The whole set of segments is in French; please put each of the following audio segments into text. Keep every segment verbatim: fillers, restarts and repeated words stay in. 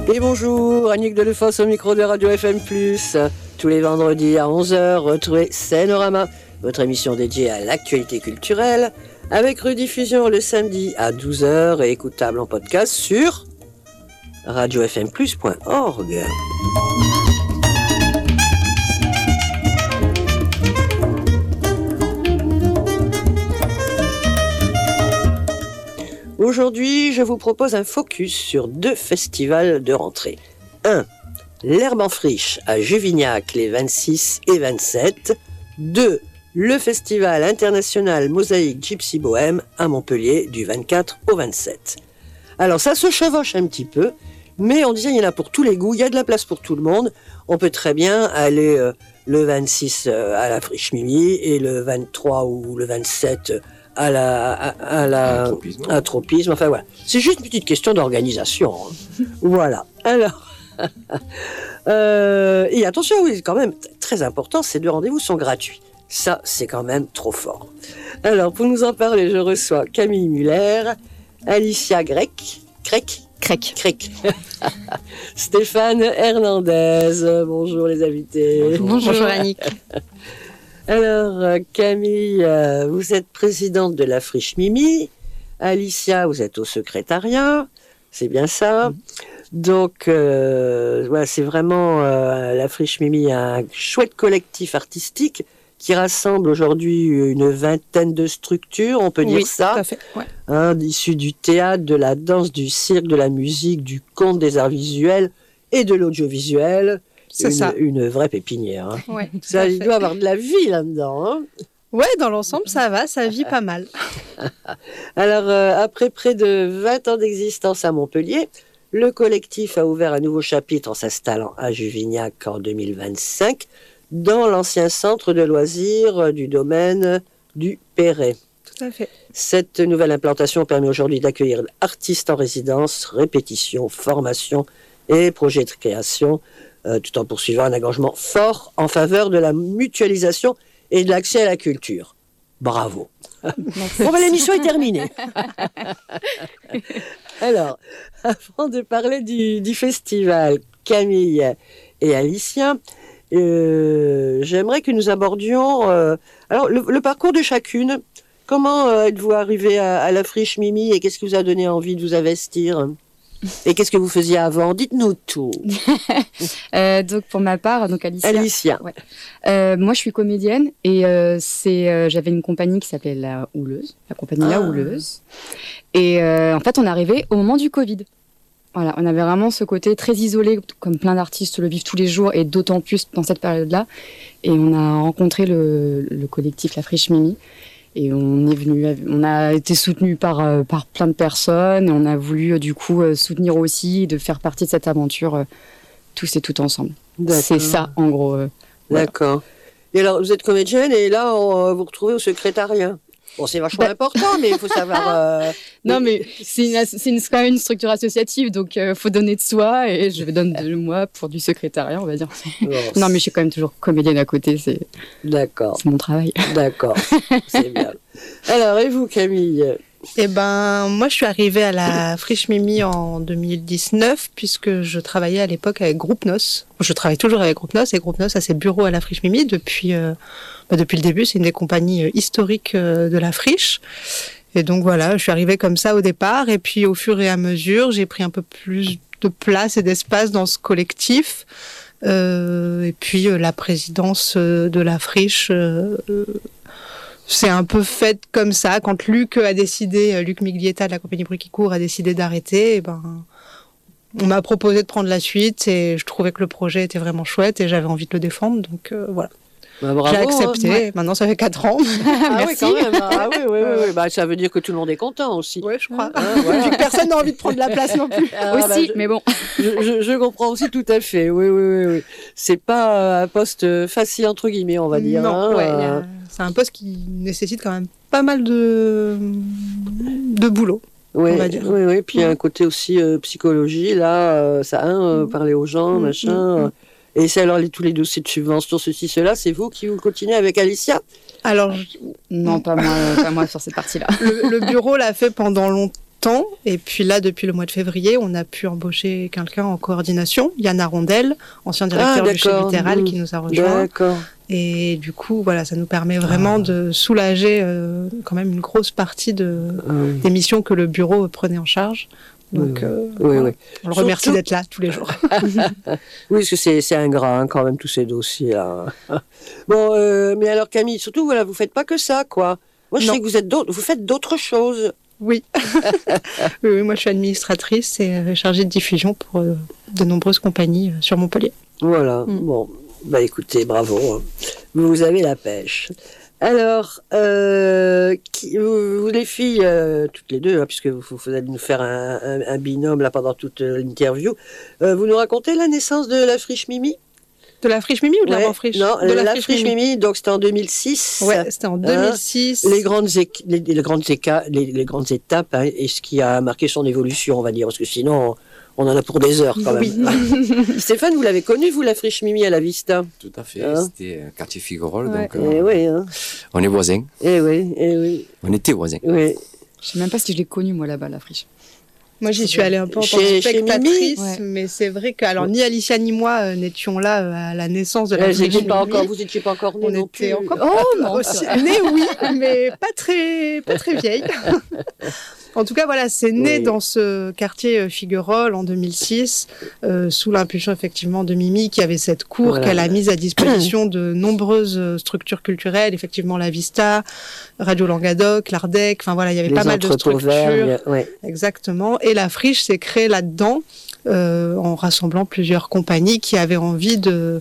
Et bonjour, Annick Delefosse au micro de Radio F M plus. Tous les vendredis à onze heures, retrouvez Scénorama, votre émission dédiée à l'actualité culturelle, avec rediffusion le samedi à douze heures et écoutable en podcast sur radio f m plus point org. Aujourd'hui, je vous propose un focus sur deux festivals de rentrée. un. L'Herbe en friche à Juvignac les vingt-six et vingt-sept. deux. Le Festival international Mosaïque Gypsy Bohème à Montpellier du vingt-quatre au vingt-sept. Alors ça se chevauche un petit peu, mais on disait il y en a pour tous les goûts, il y a de la place pour tout le monde. On peut très bien aller euh, le vingt-six euh, à la Friche Mimi et le vingt-trois ou le vingt-sept euh, à la à, à la tropisme. À tropisme. Enfin voilà, c'est juste une petite question d'organisation. Hein. Voilà. Alors euh, et attention, oui, quand même très important, ces deux rendez-vous sont gratuits. Ça, c'est quand même trop fort. Alors, pour nous en parler, je reçois Camille Muller, Alicia Grec, Crec, Crec, Crec, Stéphane Hernandez. Bonjour les invités. Bonjour, Bonjour Annick. Alors, Camille, vous êtes présidente de la Friche Mimi. Alicia, vous êtes au secrétariat. C'est bien ça. Mmh. Donc, euh, voilà, c'est vraiment euh, la Friche Mimi, un chouette collectif artistique qui rassemble aujourd'hui une vingtaine de structures, on peut dire oui, ça, tout à fait, ouais. hein, issues du théâtre, de la danse, du cirque, de la musique, du conte, des arts visuels et de l'audiovisuel. C'est une, ça. Une vraie pépinière. Hein. Ouais, ça, il doit avoir de la vie là-dedans. Hein. Ouais, dans l'ensemble, ça va, ça vit pas mal. Alors, euh, après près de vingt ans d'existence à Montpellier, le collectif a ouvert un nouveau chapitre en s'installant à Juvignac en deux mille vingt-cinq, dans l'ancien centre de loisirs du domaine du Perret. Tout à fait. Cette nouvelle implantation permet aujourd'hui d'accueillir artistes en résidence, répétition, formation et projets de création, euh, tout en poursuivant un engagement fort en faveur de la mutualisation et de l'accès à la culture. Bravo. Bon, ben, l'émission est terminée. Alors, avant de parler du, du festival, Camille et Alicia, Euh, j'aimerais que nous abordions euh, alors le, le parcours de chacune. Comment euh, êtes-vous arrivée à, à la Friche Mimi et qu'est-ce qui vous a donné envie de vous investir? Et qu'est-ce que vous faisiez avant? Dites-nous tout. euh, donc pour ma part, donc Alicia. Alicia. Ouais. Euh, moi, je suis comédienne et euh, c'est, euh, j'avais une compagnie qui s'appelait La Houleuse, la compagnie ah. La Houleuse. Et euh, en fait, on est arrivé au moment du Covid. Voilà, on avait vraiment ce côté très isolé, comme plein d'artistes le vivent tous les jours, et d'autant plus dans cette période-là. Et on a rencontré le, le collectif La Friche Mimi, et on est venu, on a été soutenu par par plein de personnes, et on a voulu du coup soutenir aussi, de faire partie de cette aventure tous et toutes ensemble. D'accord. C'est ça, en gros. Euh, voilà. D'accord. Et alors, vous êtes comédienne, et là, on, vous retrouvez au secrétariat. Bon, c'est vachement bah... important, mais il faut savoir... Euh... Non, mais c'est, une, c'est une, quand même une structure associative, donc il euh, faut donner de soi, et je donne de moi pour du secrétariat, on va dire. Non, non mais je suis quand même toujours comédienne à côté, c'est, D'accord. c'est mon travail. D'accord, c'est bien. Alors, et vous, Camille? Eh ben, moi, je suis arrivée à la Friche Mimi en deux mille dix-neuf, puisque je travaillais à l'époque avec Groupe Nos. Je travaille toujours avec Groupe Nos, et Groupe Nos a ses bureaux à la Friche Mimi depuis, euh, bah, depuis le début. C'est une des compagnies historiques euh, de la Friche. Et donc voilà, je suis arrivée comme ça au départ, et puis au fur et à mesure, j'ai pris un peu plus de place et d'espace dans ce collectif. Euh, et puis euh, la présidence euh, de la Friche... Euh, C'est un peu fait comme ça. Quand Luc a décidé, Luc Miglietta de la compagnie Bruit qui court a décidé d'arrêter, et ben, on m'a proposé de prendre la suite et je trouvais que le projet était vraiment chouette et j'avais envie de le défendre. Donc euh, voilà. Bah, bravo, j'ai accepté. Hein, ouais. Maintenant, ça fait quatre ans. Ah oui, quand même. Ah oui, oui, oui, oui. Bah, ça veut dire que tout le monde est content aussi. Oui, je crois. Ah, voilà. Puis que personne n'a envie de prendre la place non plus. Ah, aussi, bah, je, mais bon. Je, je, je comprends aussi tout à fait. Oui, oui, oui, oui. C'est pas un poste facile, entre guillemets, on va dire. Non, hein, ouais, euh... c'est un poste qui nécessite quand même pas mal de, de boulot. Oui, on va dire. oui, oui. Puis il y a un côté aussi euh, psychologie, là, euh, ça, hein, euh, parler aux gens, mmh, machin. Mmh, mmh. Et c'est alors les, tous les dossiers de subventions, ceci, cela, c'est vous qui vous continuez avec Alicia? Alors, non, pas moi, pas moi sur cette partie-là. Le, le bureau l'a fait pendant longtemps. temps. Et puis là, depuis le mois de février, on a pu embaucher quelqu'un en coordination, Yann Arondel, ancien directeur ah, du Chez Littéral, mmh. qui nous a rejoints. D'accord. Et du coup, voilà, ça nous permet vraiment ah. de soulager euh, quand même une grosse partie de, ah, oui. des missions que le bureau prenait en charge. Donc, oui, euh, oui, voilà. oui. On le remercie Surtout... d'être là tous les jours. Oui, parce que c'est, c'est ingrat hein, quand même tous ces dossiers-là. Bon, euh, mais alors Camille, surtout, voilà, vous faites pas que ça, quoi. Moi, je non. sais que vous êtes d'autres, vous faites d'autres choses. Oui. oui, oui, moi je suis administratrice et euh, chargée de diffusion pour euh, de nombreuses compagnies euh, sur Montpellier. Voilà, mm. bon, bah écoutez, bravo, vous avez la pêche. Alors, euh, qui, vous, vous les filles, euh, toutes les deux, hein, puisque vous, vous allez nous faire un, un, un binôme là pendant toute l'interview, euh, vous nous racontez la naissance de la Friche Mimi ? De la Friche Mimi ou de ouais, l'Arbre Friche ? Non, de la, la Friche, Friche Mimi. Mimi, donc c'était en deux mille six. Ouais, c'était en deux mille six. Hein, les, grandes éca- les, les, grandes éca- les, les grandes étapes, hein, et ce qui a marqué son évolution, on va dire, parce que sinon, on en a pour des heures quand même. Oui. Stéphane, vous l'avez connue, vous, la Friche Mimi à la Vista ? Tout à fait, hein, c'était euh, quartier Figuerolles, ouais. donc euh, et oui, hein. on est voisins. Et oui, et oui. On était voisins. Oui. Je sais même pas si je l'ai connue, moi, là-bas, la Friche. Moi, j'y suis allée un peu en tant que spectatrice, ouais. mais c'est vrai que alors, ni Alicia ni moi euh, n'étions là euh, à la naissance de la Friche Mimi. Pas encore, vous n'étiez pas encore née on non était plus. Encore oh non, née, oui, mais pas très, pas très vieille. En tout cas, voilà, c'est né oui. dans ce quartier Figuerolles en deux mille six, euh, sous l'impulsion effectivement de Mimi, qui avait cette cour voilà. qu'elle a mise à disposition de nombreuses structures culturelles, effectivement la Vista, Radio Languedoc, l'Ardec, enfin voilà, il y avait Les pas mal de structures. Verts, ouais. Exactement. Et la Friche s'est créée là-dedans, euh, en rassemblant plusieurs compagnies qui avaient envie de,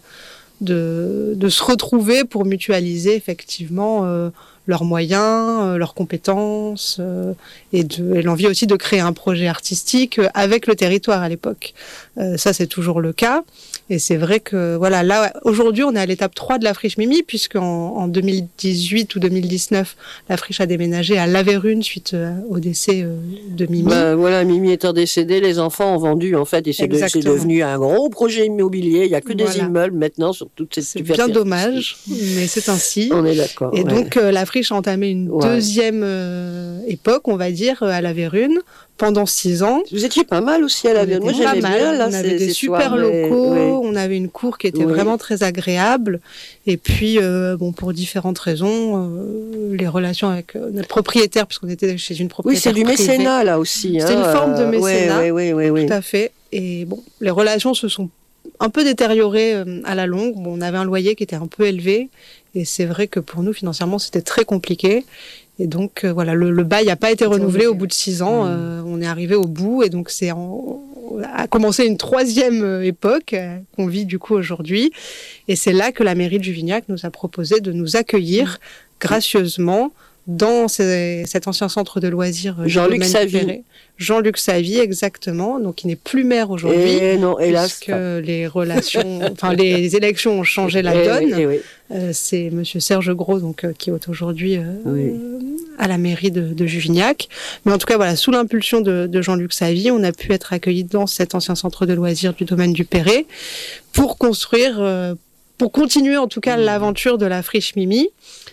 de, de se retrouver pour mutualiser effectivement euh, leurs moyens, euh, leurs compétences euh, et, de, et l'envie aussi de créer un projet artistique euh, avec le territoire à l'époque. Euh, ça, c'est toujours le cas. Et c'est vrai que, voilà, là, aujourd'hui, on est à l'étape trois de la Friche Mimi, puisqu'en en deux mille dix-huit ou deux mille dix-neuf, la Friche a déménagé à Lavérune suite euh, au décès euh, de Mimi. Ben, voilà, Mimi étant décédée, les enfants ont vendu, en fait, et c'est, de, c'est devenu un gros projet immobilier. Il n'y a que des voilà. immeubles maintenant sur toute cette superficie. C'est bien dommage, mais c'est ainsi. On est d'accord. Et ouais. donc, euh, la Friche a entamé une ouais. deuxième euh, époque, on va dire, à Lavérune, pendant six ans. Vous étiez pas mal aussi à Lavérune. Moi, j'aimais mal. bien. Là, on avait des super soirées, locaux, oui. on avait une cour qui était oui. vraiment très agréable. Et puis, euh, bon, pour différentes raisons, euh, les relations avec euh, notre propriétaire, puisqu'on était chez une propriétaire Oui, c'est du privée. mécénat, là aussi. C'est hein, une forme de mécénat. Oui, oui, oui, oui. Tout à fait. Et bon, les relations se sont un peu détériorées euh, à la longue. Bon, on avait un loyer qui était un peu élevé. Et c'est vrai que pour nous, financièrement, c'était très compliqué. Et donc, euh, voilà, le, le bail n'a pas été renouvelé au bout de six ans. Mmh. Euh, on est arrivé au bout et donc c'est en, a commencé une troisième époque euh, qu'on vit du coup aujourd'hui. Et c'est là que la mairie de Juvignac nous a proposé de nous accueillir mmh. gracieusement dans ces, cet ancien centre de loisirs Jean-Luc Savy. Jean-Luc Savy, exactement. Donc, il n'est plus maire aujourd'hui. Et non, hélas. Puisque les relations, enfin, les élections ont changé la et donne. Oui, oui. Euh, c'est monsieur Serge Gros, donc, euh, qui est aujourd'hui euh, oui. à la mairie de, de Juvignac. Mais en tout cas, voilà, sous l'impulsion de, de Jean-Luc Savy, on a pu être accueillis dans cet ancien centre de loisirs du domaine du Perret pour construire, euh, pour continuer en tout cas mmh. l'aventure de la Friche Mimi.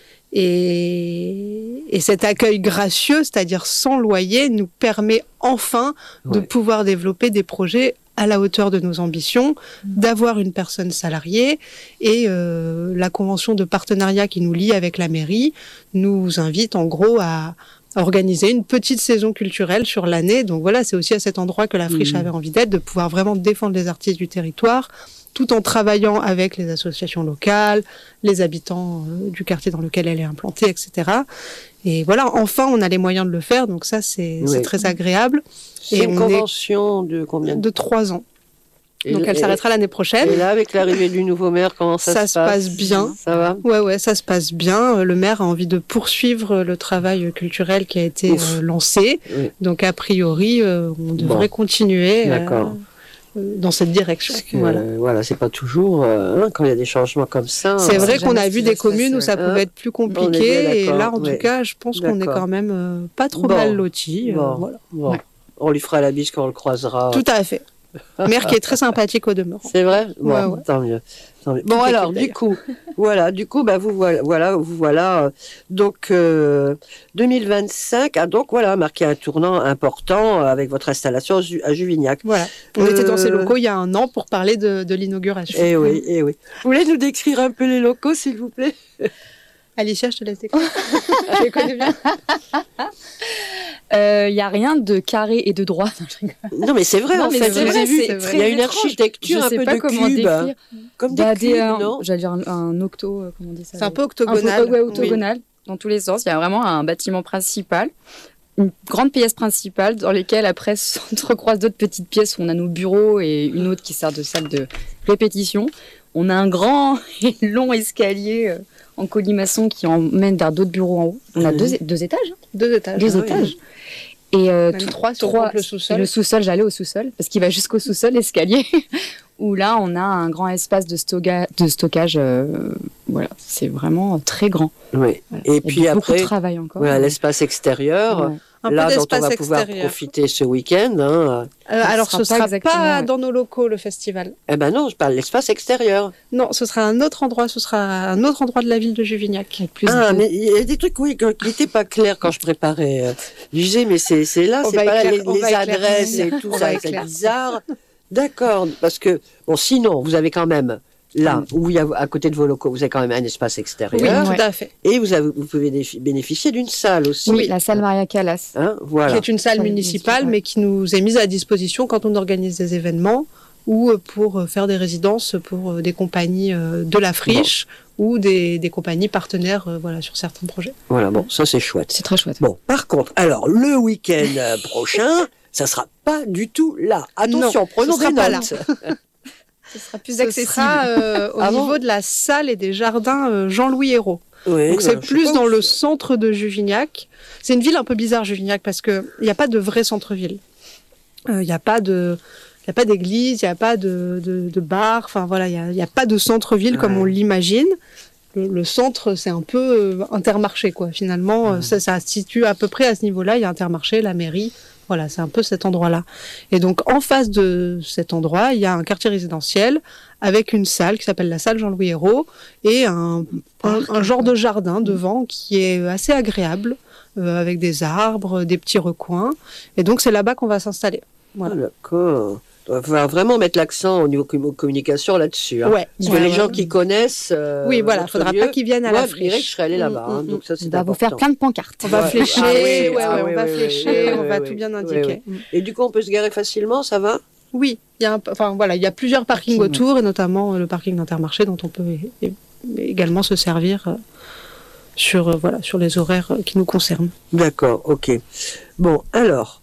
Et, et cet accueil gracieux, c'est-à-dire sans loyer, nous permet enfin ouais. de pouvoir développer des projets à la hauteur de nos ambitions, d'avoir une personne salariée. Et euh, la convention de partenariat qui nous lie avec la mairie nous invite en gros à organiser une petite saison culturelle sur l'année. Donc voilà, c'est aussi à cet endroit que la Friche mmh. avait envie d'être, de pouvoir vraiment défendre les artistes du territoire, tout en travaillant avec les associations locales, les habitants euh, du quartier dans lequel elle est implantée, et cetera. Et voilà, enfin, on a les moyens de le faire, donc ça, c'est, oui. c'est très agréable. C'est et une convention de combien de, de trois ans. Et donc, elle et, s'arrêtera l'année prochaine. Et là, avec l'arrivée du nouveau maire, comment ça, ça se passe ? Ça se passe bien. Ça va ? Ouais, ouais, ça se passe bien. Le maire a envie de poursuivre le travail culturel qui a été euh, lancé. Oui. Donc, a priori, euh, on devrait bon. continuer. D'accord. Euh, dans cette direction. Que, voilà, euh, voilà, c'est pas toujours euh, hein, quand il y a des changements comme ça. C'est vrai qu'on a vu des communes où ça pouvait hein être plus compliqué, et là, en ouais. tout cas, je pense d'accord. qu'on est quand même euh, pas trop bon. mal lotis. Bon. Euh, voilà. Bon. Ouais. On lui fera la bise quand on le croisera. Tout à fait. Maire qui est très sympathique au demeurant. C'est vrai. Bon, Ouais, ouais. tant mieux. Tant mieux. Bon Toute alors, l'équipe, du coup, voilà, du coup, bah vous voilà, voilà, vous voilà. euh, Donc euh, deux mille vingt-cinq a donc voilà marqué un tournant important euh, avec votre installation à Ju- à Juvignac. Voilà. On était dans ces Euh, locaux il y a un an pour parler de, de l'inauguration. Eh oui, eh oui. Vous voulez nous décrire un peu les locaux, s'il vous plaît? Alicia, je te laisse décrire. Je les connais bien. Il euh, y a rien de carré et de droit. Non, je rigole. Non, mais c'est vrai, Non, en mais fait. c'est je vrai, vous ai vu. c'est Il très y a une étrange. architecture Je un sais peu pas de comment cubes, décrire. comme des Bah, cubes, des, euh, non? J'allais dire un, un octo, euh, comment on dit ça C'est un peu Un octogonal. peu, ouais, octogonal, dans tous les sens. Il y a vraiment un bâtiment principal, une grande pièce principale dans lesquelles après s'entrecroisent d'autres petites pièces où on a nos bureaux et une autre qui sert de salle de répétition. On a un grand et long escalier euh, en colimaçon qui emmène vers d'autres bureaux en haut. On a Mhm. deux, deux étages. hein. Deux étages. Deux Ah oui. étages. Et euh, Même tout- trois, si on trois- compte le sous-sol. et le sous-sol, j'allais au sous-sol, parce qu'il va jusqu'au sous-sol, l'escalier, où là, on a un grand espace de, stocka- de stockage. euh, voilà, c'est vraiment très grand. Oui. Voilà. Et Il y a puis beaucoup après, de travail encore. voilà, l'espace extérieur, Ouais. Un là peu dont on d'espace va pouvoir extérieur. profiter ce week-end. Hein. Euh, alors, sera ce pas sera exactement, pas ouais. dans nos locaux, le festival. Eh ben non, je parle de l'espace extérieur. Non, ce sera un autre endroit. Ce sera un autre endroit de la ville de Juvignac. Avec plus Ah, de- mais il y a des trucs, oui, qui n'étaient pas clairs quand je préparais. euh. Je disais, mais c'est c'est là, On c'est va pas là, éclair- les, on les va éclaircir. adresses et tout On ça, va c'est éclaircir. bizarre. D'accord, parce que, bon, sinon, vous avez quand même, là, où il y a, à côté de vos locaux, vous avez quand même un espace Oui, extérieur. Ouais. tout à fait. Et vous, avez, vous pouvez défi- bénéficier d'une salle aussi. Oui, la salle Maria Callas. Hein, Qui voilà. est une salle Salle municipale, municipale. mais qui nous est mise à disposition quand on organise des événements ou euh, pour euh, faire des résidences pour euh, des compagnies euh, de la friche ou des, des compagnies partenaires euh, voilà, sur certains projets. Voilà, bon, ça c'est chouette. C'est très chouette. Bon, par contre, alors, le week-end euh, prochain, ça sera pas du tout là. Attention, Non, prenons ce sera des pas notes. Ce sera plus Ce sera euh, au Ah bon niveau de la salle et des jardins euh, Jean-Louis Hérault. Oui, Donc ben, c'est je plus sais dans pas. le centre de Juvignac. C'est une ville un peu bizarre, Juvignac, parce qu'il n'y a pas de vrai centre-ville. Il n'y a pas de... Il n'y a pas d'église, il n'y a pas de, de, de bar, enfin voilà, il n'y a, il y a pas de centre-ville comme Ouais. on l'imagine. Le, le centre, c'est un peu euh, intermarché, quoi. Finalement, euh, ça, ça se situe à peu près à ce niveau-là. Il y a Intermarché, la mairie, voilà, c'est un peu cet endroit-là. Et donc, en face de cet endroit, il y a un quartier résidentiel avec une salle qui s'appelle la salle Jean-Louis Hérault et un, un, un genre de jardin devant qui est assez agréable, euh, avec des arbres, des petits recoins. Et donc, c'est là-bas qu'on va s'installer. Voilà. Ah, d'accord. Il va falloir vraiment mettre l'accent au niveau com- communication là-dessus. Hein. Ouais. Parce Ouais, que les ouais. gens qui connaissent. euh, Oui, voilà, il votre faudra lieu, pas qu'ils viennent à moi, la je dirais que friche. je serais allé là-bas. Mm, hein, mm, donc ça, On c'est va vous important. faire plein de pancartes. On va Ouais. flécher, Ah oui, ouais, ah ouais, oui, on va oui, flécher, oui, on oui, va oui, tout bien oui, indiquer. oui. Et du coup, on peut se garer facilement, ça va? Oui, il y a un, enfin voilà, il y a plusieurs parkings Parking, autour et notamment euh, le parking d'Intermarché dont on peut é- é- également se servir euh, sur euh, voilà sur les horaires euh, qui nous concernent. D'accord, ok. Bon, alors,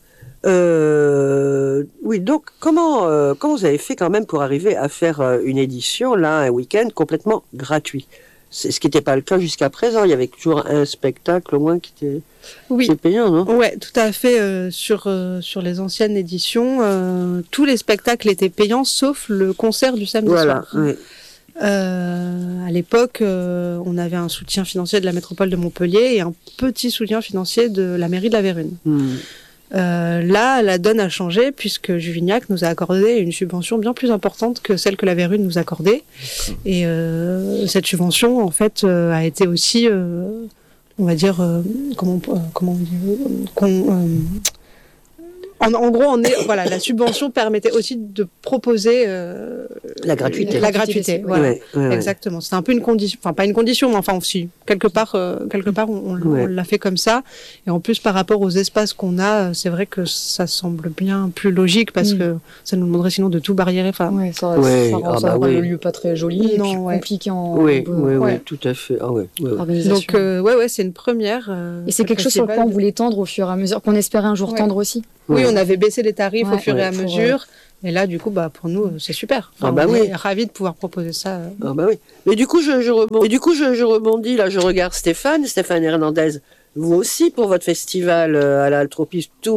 euh, oui, donc comment, euh, comment vous avez fait quand même pour arriver à faire euh, une édition, là, un week-end complètement gratuit? C'est ce qui n'était pas le cas jusqu'à présent. Il y avait toujours un spectacle au moins qui était, Oui. qui était payant, non? Ouais, tout à fait. euh, sur euh, sur les anciennes éditions, euh, tous les spectacles étaient payants sauf le concert du samedi Voilà. soir. Oui. Euh, à l'époque, euh, on avait un soutien financier de la métropole de Montpellier et un petit soutien financier de la mairie de la Vérune. Hmm. Euh, là, la donne a changé puisque Juvignac nous a accordé une subvention bien plus importante que celle que la Vérune nous accordait. Et euh, cette subvention, en fait, euh, a été aussi, euh, on va dire, euh, comment, euh, comment on dit, euh, qu'on, euh, en, en gros, on est, voilà, la subvention permettait aussi de proposer euh, La gratuité. La gratuité, voilà. Ouais, ouais, ouais. Exactement. C'était un peu une condition, enfin pas une condition, mais enfin aussi quelque part, euh, quelque part, on, on- Ouais. on l'a fait comme ça. Et en plus, par rapport aux espaces qu'on a, euh, c'est vrai que ça semble bien plus logique parce Mm. que ça nous demanderait sinon de tout barriérer. Enfin, Ouais, ça, Ouais, ça rend, ah ça bah rend oui. le lieu pas très joli et Non, puis ouais. compliqué en Oui, en- oui, oui, ouais. tout à fait. Ah ouais, ouais, ouais. organisation. donc euh, ouais, ouais, c'est une première. euh, et c'est quelque chose sur le festival. point on voulait tendre au fur et à mesure, qu'on espérait un jour Ouais. tendre aussi. Oui, Ouais. on avait baissé les tarifs au Ouais. fur et à Ouais. Pour, mesure. Et là, du coup, bah pour nous, euh, c'est super. Ah bah on oui. est ravis de pouvoir proposer ça. euh. Ah bah oui. Mais du coup, je, je rebondis. Et du coup, je, je rebondis. Là, je regarde Stéphane, Stéphane Hernandez. Vous aussi, pour votre festival euh, à l'Altropiste, tout